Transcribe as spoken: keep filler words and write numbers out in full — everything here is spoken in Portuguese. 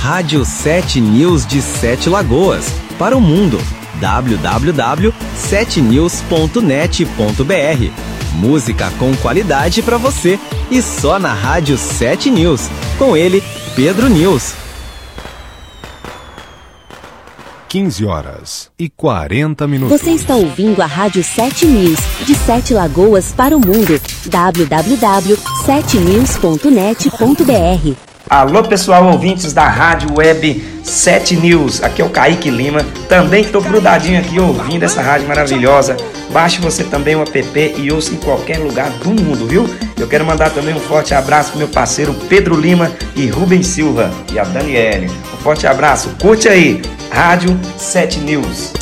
Rádio sete News de Sete Lagoas, para o mundo. w w w ponto sete news ponto net ponto b r. Música com qualidade para você e só na Rádio sete News. Com ele, Pedro News. quinze horas e quarenta minutos. Você está ouvindo a Rádio sete News, de Sete Lagoas para o mundo. w w w ponto sete news ponto net ponto b r. Alô pessoal, ouvintes da Rádio Web sete News, aqui é o Kaique Lima, também estou grudadinho aqui ouvindo essa rádio maravilhosa. Baixe você também o app e ouça em qualquer lugar do mundo, viu? Eu quero mandar também um forte abraço pro meu parceiro Pedro Lima e Rubens Silva e a Daniele. Um forte abraço, curte aí, Rádio sete News.